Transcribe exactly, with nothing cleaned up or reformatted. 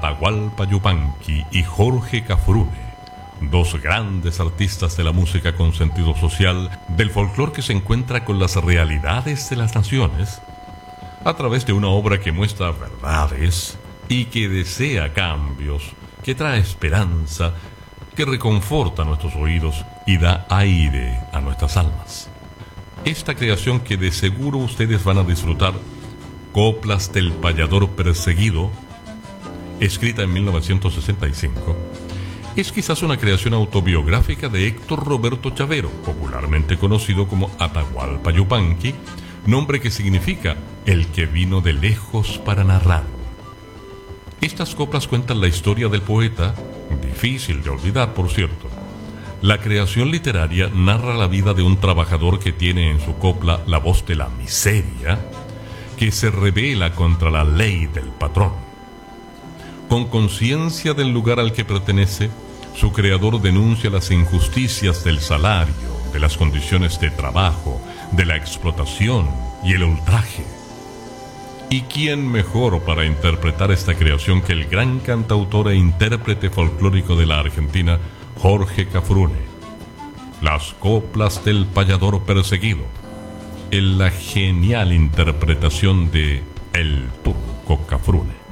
Atahualpa Yupanqui y Jorge Cafrune, dos grandes artistas de la música con sentido social, del folclore que se encuentra con las realidades de las naciones, a través de una obra que muestra verdades y que desea cambios, que trae esperanza, que reconforta nuestros oídos y da aire a nuestras almas. Esta creación que de seguro ustedes van a disfrutar, Coplas del Payador Perseguido, escrita en mil novecientos sesenta y cinco, es quizás una creación autobiográfica de Héctor Roberto Chavero, popularmente conocido como Atahualpa Yupanqui, nombre que significa el que vino de lejos para narrar. Estas coplas cuentan la historia del poeta, difícil de olvidar por cierto. La creación literaria narra la vida de un trabajador que tiene en su copla la voz de la miseria, que se rebela contra la ley del patrón. Con conciencia del lugar al que pertenece, su creador denuncia las injusticias del salario, de las condiciones de trabajo, de la explotación y el ultraje. ¿Y quién mejor para interpretar esta creación que el gran cantautor e intérprete folclórico de la Argentina, Jorge Cafrune? Las Coplas del Payador Perseguido, en la genial interpretación de El Turco Cafrune.